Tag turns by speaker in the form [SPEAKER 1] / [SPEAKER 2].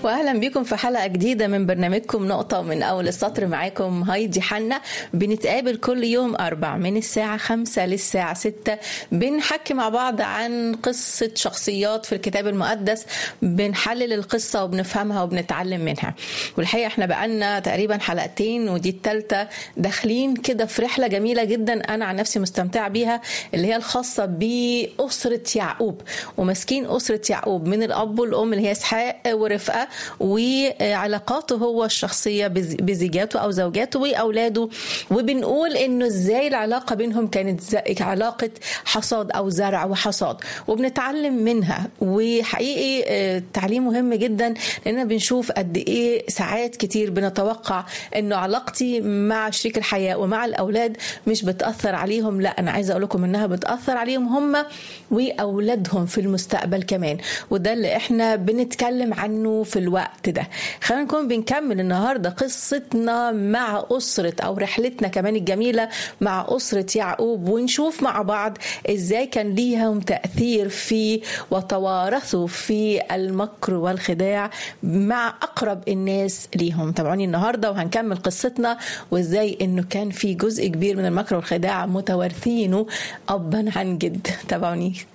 [SPEAKER 1] واهلا بكم في حلقه جديده من برنامجكم نقطه من اول السطر. معاكم هايدي حنا. بنتقابل كل يوم 4 من الساعه 5 للساعه 6. بنحكي مع بعض عن قصه شخصيات في الكتاب المقدس، بنحلل القصه وبنفهمها وبنتعلم منها. والحقيقه احنا بقالنا تقريبا حلقتين ودي الثالثه داخلين كده في رحله جميله جدا انا عن نفسي مستمتعه بيها، اللي هي الخاصه باسره يعقوب ومسكين اسره يعقوب من الاب والام اللي هي اسحاق ورفقه، وعلاقاته هو الشخصيه بزوجاته او زوجاته واولاده. وبنقول انه ازاي العلاقه بينهم كانت علاقه حصاد او زرع وحصاد، وبنتعلم منها. وحقيقي تعليم مهم جدا، لان بنشوف قد ايه ساعات كتير بنتوقع انه علاقتي مع شريك الحياه ومع الاولاد مش بتاثر عليهم. لا، انا عايزه اقول لكم انها بتاثر عليهم هم واولادهم في المستقبل كمان، وده اللي احنا بنتكلم عنه في الوقت ده. خلينا نكون بنكمل النهارده قصتنا مع أسرة أو رحلتنا كمان الجميلة مع أسرة يعقوب، ونشوف مع بعض إزاي كان ليهم تأثير في وتوارثوا في المكر والخداع مع أقرب الناس ليهم. تابعوني النهارده وهنكمل قصتنا، وإزاي إنه كان في جزء كبير من المكر والخداع متوارثينه أبا عن جد. تابعوني.